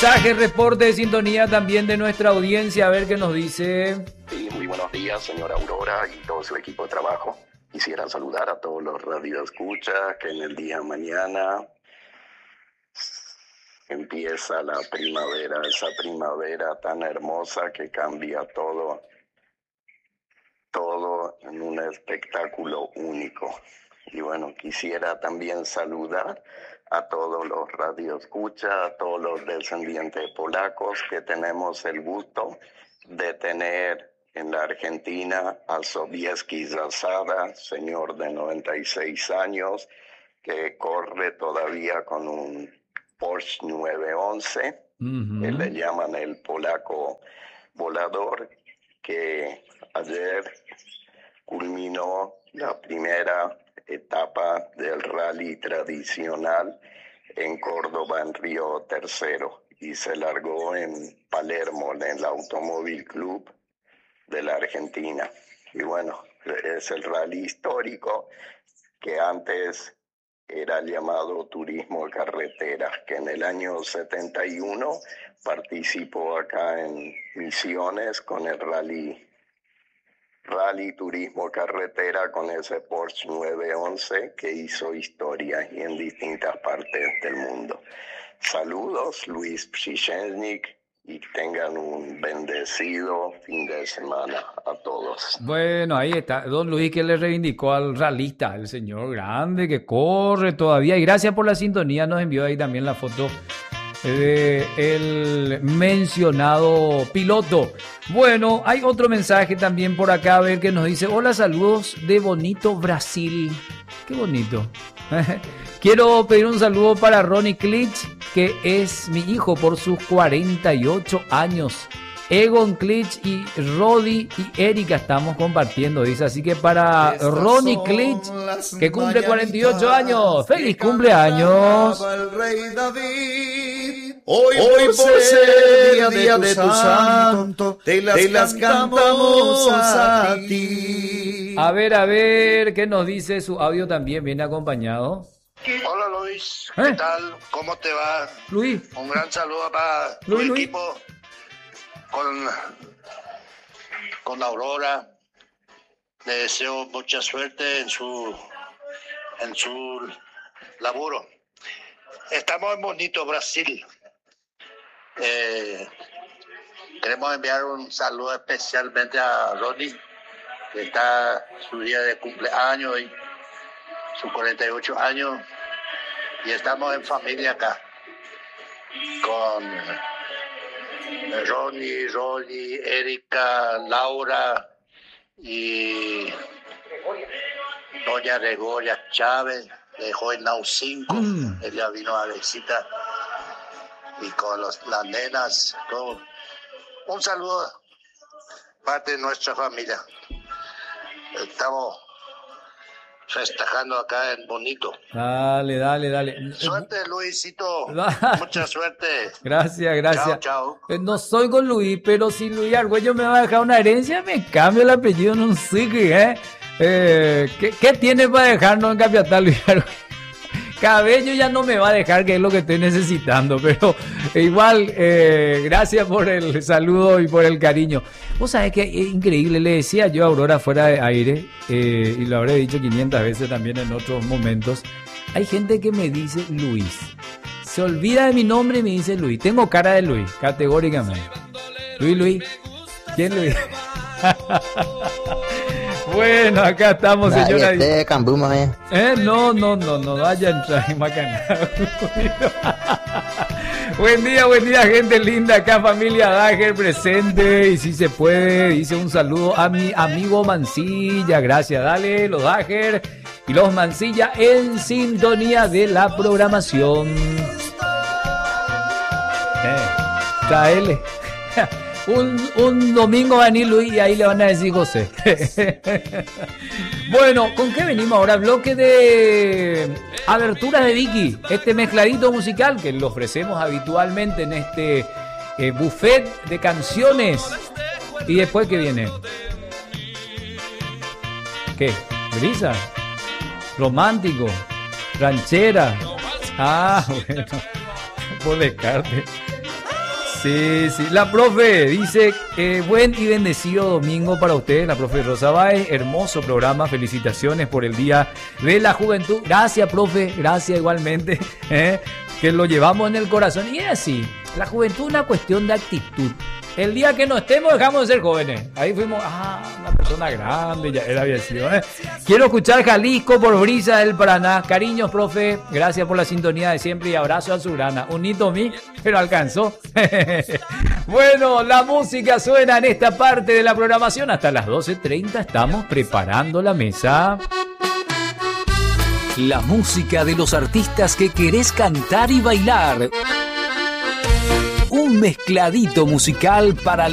mensajes, reporte de sintonía también de nuestra audiencia, a ver qué nos dice. Sí, muy buenos días, señora Aurora y todo su equipo de trabajo. Quisiera saludar a todos los radioescuchas que en el día de mañana empieza la primavera, esa primavera tan hermosa que cambia todo en un espectáculo único. Y bueno, quisiera también saludar a todos los radioescuchas, a todos los descendientes polacos que tenemos el gusto de tener en la Argentina a Sobieski Zasada, señor de 96 años, que corre todavía con un Porsche 911, que le llaman el polaco volador, que ayer culminó la primera etapa del rally tradicional en Córdoba, en Río Tercero, y se largó en Palermo, en el Automóvil Club de la Argentina. Y bueno, es el rally histórico que antes era llamado turismo de carreteras, que en el año 71 participó acá en Misiones con el rally turismo carretera con ese Porsche 911 que hizo historia y en distintas partes del mundo. Saludos, Luis Psichenznik, y tengan un bendecido fin de semana a todos. Bueno, ahí está don Luis, que le reivindicó al ralista, el señor grande que corre todavía, y gracias por la sintonía, nos envió ahí también la foto el mencionado piloto. Bueno, hay otro mensaje también por acá, a ver, que nos dice: hola, saludos de bonito Brasil. Qué bonito. Quiero pedir un saludo para Ronnie Klitsch, que es mi hijo por sus 48 años. Egon Klitsch y Rodi y Erika estamos compartiendo, dice. Así que para Ronnie Klitsch, que cumple 48 años, ¡feliz cumpleaños! El rey David, hoy por ser día de tu santo, te las cantamos a ti. A ver, ¿qué nos dice? Su audio también viene acompañado. Hola Luis, ¿qué tal? ¿Cómo te va? Luis. Un gran saludo para tu equipo con Aurora. Le deseo mucha suerte en su laburo. Estamos en bonito Brasil. Queremos enviar un saludo especialmente a Ronnie, que está su día de cumpleaños y sus 48 años, y estamos en familia acá con Ronnie, Erika, Laura y doña Gregoria Chávez, dejó el NAU 5, ella vino a visita, y con las nenas, todo. Un saludo parte de nuestra familia. Estamos festejando acá en Bonito. Dale. Suerte, Luisito. Mucha suerte. Gracias. Chao. No soy con Luis, pero si Luis Argüello me va a dejar una herencia, me cambio el apellido, no sé qué, ¿qué tiene para dejarnos en Capiatá, Luis Argüello? Cabello ya no me va a dejar, que es lo que estoy necesitando, pero igual, gracias por el saludo y por el cariño. Vos sabés que es increíble, le decía yo a Aurora fuera de aire, y lo habré dicho 500 veces también en otros momentos, hay gente que me dice Luis, se olvida de mi nombre y me dice Luis, tengo cara de Luis, categóricamente. Luis, ¿quién Luis? Bueno, acá estamos, señora. No, vaya a entrar en Macaná. Buen día, gente linda. Acá familia Dager presente. Y si se puede, dice un saludo a mi amigo Mancilla. Gracias, dale, los Dager y los Mancilla en sintonía de la programación. Traele. Un domingo va a venir Luis y ahí le van a decir José. Bueno, ¿con qué venimos ahora? Bloque de abertura de Vicky. Este mezcladito musical que lo ofrecemos habitualmente en este buffet de canciones. ¿Y después qué viene? ¿Qué? ¿Brisa? ¿Romántico? ¿Ranchera? Ah, bueno. Por descarte. Sí, sí. La profe dice, buen y bendecido domingo para usted, la profe Rosa Báez. Hermoso programa, felicitaciones por el Día de la Juventud. Gracias, profe, gracias igualmente, que lo llevamos en el corazón. Y es así, la juventud es una cuestión de actitud. El día que no estemos dejamos de ser jóvenes. Ahí fuimos, una persona grande, ya era bien sido, Quiero escuchar Jalisco por Brisa del Paraná. Cariños, profe, gracias por la sintonía de siempre y abrazo a Surana. Un hito a mí, pero alcanzó. Bueno, la música suena en esta parte de la programación. Hasta las 12:30 estamos preparando la mesa. La música de los artistas que querés cantar y bailar. Un mezcladito musical para